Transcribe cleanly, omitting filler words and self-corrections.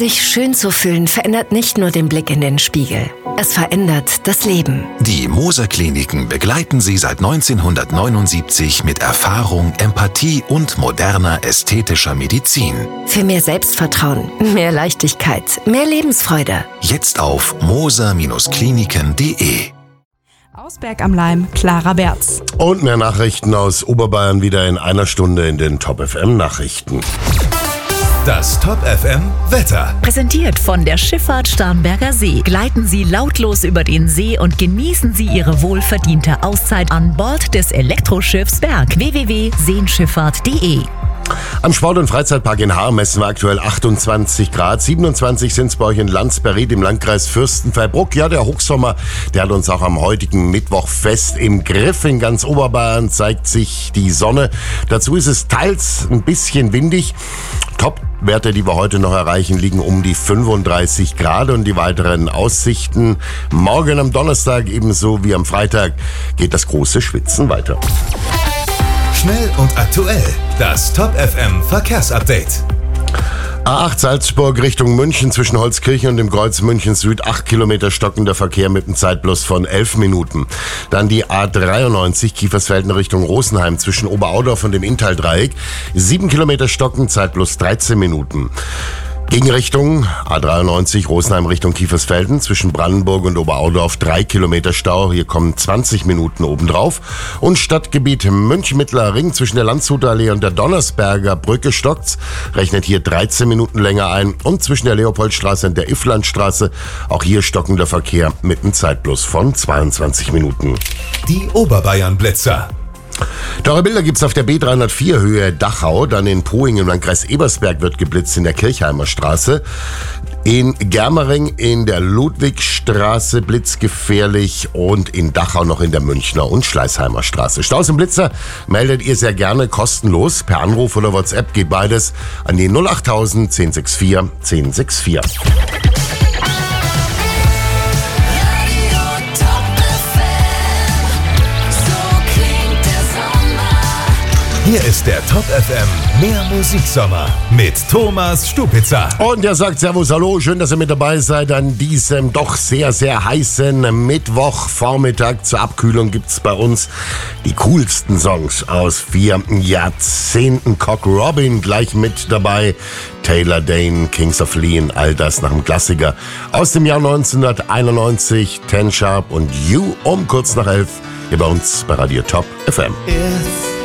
Sich schön zu fühlen verändert nicht nur den Blick in den Spiegel. Es verändert das Leben. Die Moser Kliniken begleiten Sie seit 1979 mit Erfahrung, Empathie und moderner ästhetischer Medizin. Für mehr Selbstvertrauen, mehr Leichtigkeit, mehr Lebensfreude. Jetzt auf moser-kliniken.de. Aus Berg am Laim, Clara Berz. Und mehr Nachrichten aus Oberbayern wieder in einer Stunde in den Top FM Nachrichten. Das Top FM Wetter. Präsentiert von der Schifffahrt Starnberger See. Gleiten Sie lautlos über den See und genießen Sie Ihre wohlverdiente Auszeit an Bord des Elektroschiffs Berg. www.seenschifffahrt.de. Am Sport- und Freizeitpark in Haar messen wir aktuell 28 Grad. 27 sind es bei euch in Landsberried im Landkreis Fürstenfeldbruck. Ja, der Hochsommer, der hat uns auch am heutigen Mittwoch fest im Griff. In ganz Oberbayern zeigt sich die Sonne. Dazu ist es teils ein bisschen windig. Top-Werte, die wir heute noch erreichen, liegen um die 35 Grad und die weiteren Aussichten. Morgen am Donnerstag ebenso wie am Freitag geht das große Schwitzen weiter. Schnell und aktuell. Das Top FM Verkehrsupdate. A8 Salzburg Richtung München zwischen Holzkirchen und dem Kreuz München Süd 8 Kilometer stockender Verkehr mit einem Zeitplus von 11 Minuten. Dann die A93 Kiefersfelden Richtung Rosenheim zwischen Oberaudorf und dem Inntal-Dreieck 7 Kilometer stocken, Zeitplus 13 Minuten. Gegenrichtung A93 Rosenheim Richtung Kiefersfelden zwischen Brandenburg und Oberaudorf 3 Kilometer Stau. Hier kommen 20 Minuten obendrauf. Und Stadtgebiet München-Mittlerer Ring zwischen der Landshuter Allee und der Donnersberger Brücke stockt's. Rechnet hier 13 Minuten länger ein. Und zwischen der Leopoldstraße und der Ifflandstraße auch hier stockender Verkehr mit einem Zeitplus von 22 Minuten. Die Oberbayern-Blitzer. Teure Bilder gibt's auf der B304 Höhe Dachau, dann in Poing im Landkreis Ebersberg wird geblitzt in der Kirchheimer Straße. In Germering in der Ludwigstraße blitzgefährlich und in Dachau noch in der Münchner und Schleißheimer Straße. Staus und Blitzer meldet ihr sehr gerne kostenlos. Per Anruf oder WhatsApp geht beides an die 08000 1064 1064. Hier ist der Top FM Mehr Musiksommer mit Thomas Stupitzer. Und er sagt Servus, hallo, schön, dass ihr mit dabei seid an diesem doch sehr, sehr heißen Mittwochvormittag. Zur Abkühlung gibt's bei uns die coolsten Songs aus 4 Jahrzehnten. Cock Robin gleich mit dabei, Taylor Dane, Kings of Leon, all das nach dem Klassiker aus dem Jahr 1991, Ten Sharp und You um kurz nach 11 hier bei uns bei Radio Top FM. If